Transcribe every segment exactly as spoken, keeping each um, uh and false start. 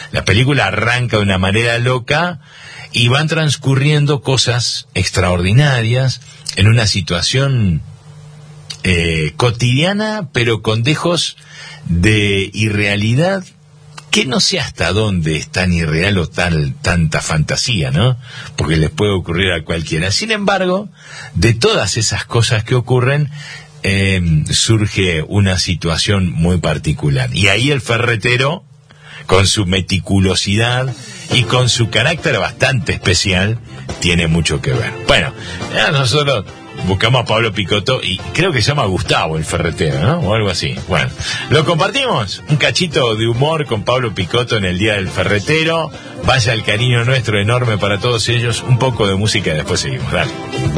La película arranca de una manera loca y van transcurriendo cosas extraordinarias en una situación eh, cotidiana, pero con dejos de irrealidad, que no sé hasta dónde es tan irreal o tal tanta fantasía, ¿no? Porque les puede ocurrir a cualquiera. Sin embargo, de todas esas cosas que ocurren, eh, surge una situación muy particular. Y ahí el ferretero, con su meticulosidad y con su carácter bastante especial, tiene mucho que ver. Bueno, ya nosotros buscamos a Pablo Picotto y creo que se llama Gustavo el ferretero, ¿no? O algo así. Bueno, lo compartimos, un cachito de humor con Pablo Picotto en el Día del Ferretero. Vaya el cariño nuestro enorme para todos ellos. Un poco de música y después seguimos. Dale.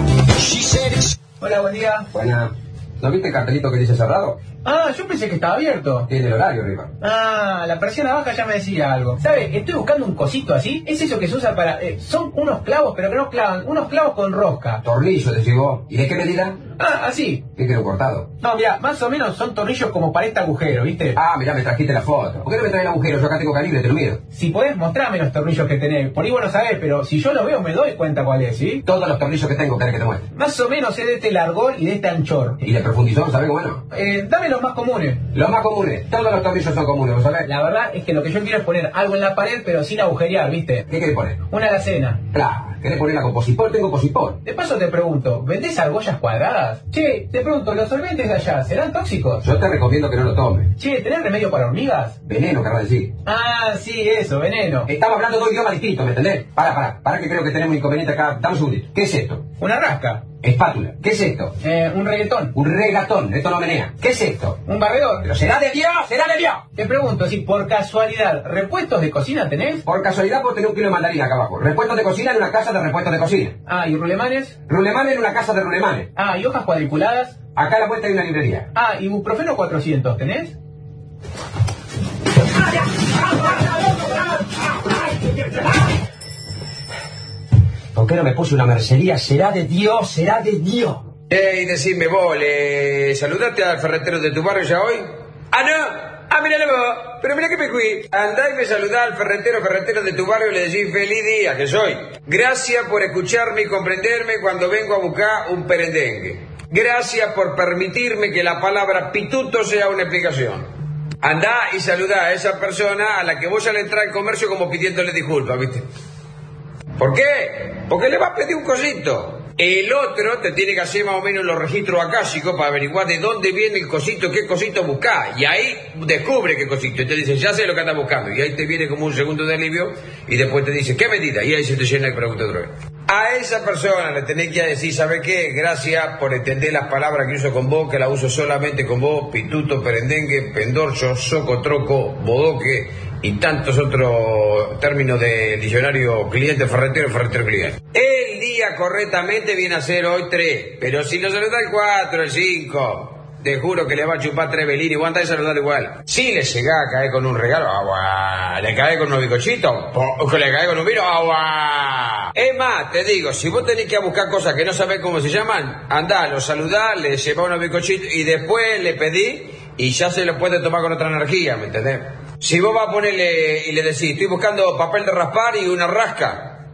Hola, buen día. Buena. ¿No viste el cartelito que dice cerrado? Ah, yo pensé que estaba abierto. Tiene el horario arriba. Ah, la persiana baja ya me decía algo. ¿Sabe? Estoy buscando un cosito así. Es eso que se usa para... Eh, son unos clavos, pero que no clavan. Unos clavos con rosca. Tornillo, te llegó. ¿Y de qué medida? Ah, así. ¿Qué quiero cortado? No, mira, más o menos son tornillos como para este agujero, ¿viste? Ah, mirá, me trajiste la foto. ¿Por qué no me traes el agujero? Yo acá tengo calibre, te lo mido. Si podés, mostrame los tornillos que tenés. Por ahí vos no sabés, pero si yo los veo me doy cuenta cuál es, ¿sí? Todos los tornillos que tengo, querés que te muestre. Más o menos es de este largol y de este anchor. ¿Y de profundizón, sabés bueno? Eh, dame los más comunes. Los más comunes. Todos los tornillos son comunes, ¿vos sabés? La verdad es que lo que yo quiero es poner algo en la pared, pero sin agujerear, ¿viste? ¿Qué querés poner? Una alacena. Claro. ¿Querés ponerla con posipol? Tengo posipol. De paso te pregunto, ¿vendés argollas cuadradas? Che, te pregunto, ¿los solventes de allá serán tóxicos? Yo te recomiendo que no lo tomes. Che, ¿tenés remedio para hormigas? Veneno, querrás decir. Ah, sí, eso, veneno. Estamos hablando de dos idiomas distintos, ¿me entendés? Para, para, para que creo que tenemos un inconveniente acá. Dame un segundito. ¿Qué es esto? Una rasca. Espátula. ¿Qué es esto? Eh, un reggaetón. Un regatón. Esto no menea. ¿Qué es esto? Un barredor. Pero será de Dios, será de Dios. Te pregunto, si por casualidad, ¿repuestos de cocina tenés? Por casualidad puedo tener un kilo de mandarina acá abajo. Repuestos de cocina en una casa de repuestos de cocina. Ah, ¿y rulemanes? Rulemanes en una casa de rulemanes. Ah, ¿y hojas cuadriculadas? Acá a la vuelta hay una librería. Ah, ¿y ibuprofeno cuatrocientos tenés? ¿Por qué no me puse una mercería? Será de Dios, será de Dios. Ey, decime vos, ¿le saludaste al ferretero de tu barrio ya hoy? Ah, no. Ah, míralo vos. Pero mira que me fui. Andá y me saludá al ferretero, ferretero de tu barrio y le decís feliz día, que soy. Gracias por escucharme y comprenderme cuando vengo a buscar un perendengue. Gracias por permitirme que la palabra pituto sea una explicación. Andá y saludá a esa persona a la que vos ya le entrás al comercio como pidiéndole disculpas, ¿viste? ¿Por qué? Porque le va a pedir un cosito. El otro te tiene que hacer más o menos los registros acásicos para averiguar de dónde viene el cosito, qué cosito buscás. Y ahí descubre qué cosito. Y te dice, ya sé lo que andas buscando. Y ahí te viene como un segundo de alivio. Y después te dice, ¿qué medida? Y ahí se te llena y pregunta otra vez. A esa persona le tenés que decir, ¿sabe qué? Gracias por entender las palabras que uso con vos, que las uso solamente con vos. Pituto, perendengue, pendorcho, soco, troco, bodoque y tantos otros términos del diccionario cliente ferretero, ferretero cliente. El día correctamente viene a ser hoy tres, pero si lo saluda el cuatro, el cinco, te juro que le va a chupar tres belines y vos andás a saludar igual. Si le llegás a caer con un regalo, agua, le caes con unos bizcochitos, o le caes con un vino, agua. Es más, te digo, si vos tenés que ir a buscar cosas que no sabés cómo se llaman, andá, lo saludás, le llevás unos bizcochitos y después le pedís y ya se lo puede tomar con otra energía, ¿me entendés? Si vos vas a ponerle y le decís, estoy buscando papel de raspar y una rasca,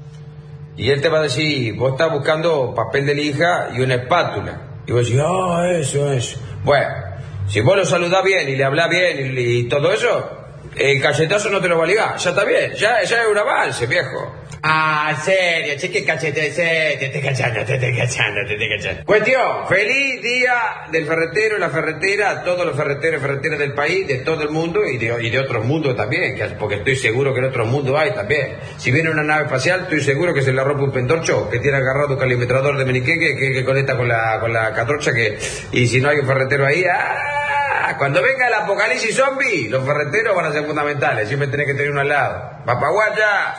y él te va a decir, vos estás buscando papel de lija y una espátula, y vos decís, ah, eso, eso. Bueno, si vos lo saludás bien y le hablás bien y, y todo eso, el cachetazo no te lo va a ligar, ya está bien, ya, ya es un avance, viejo. Ah, en serio, che, que cachete, te estoy cachando, te estoy cachando, te estoy cachando. Cuestión, feliz día del ferretero y la ferretera, a todos los ferreteros y ferreteras del país, de todo el mundo y de, y de otros mundos también, que, porque estoy seguro que en otros mundos hay también. Si viene una nave espacial, estoy seguro que se le rompe un pendorcho, que tiene agarrado un calimetrador de meniqueque que, que conecta con la, con la catorcha, que, y si no hay un ferretero ahí, ¡ah! Cuando venga el apocalipsis zombie, los ferreteros van a ser fundamentales, siempre tenés que tener uno al lado. ¡Papaguaya!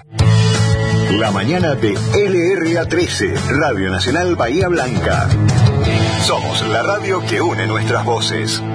La mañana de L R A trece, Radio Nacional Bahía Blanca. Somos la radio que une nuestras voces.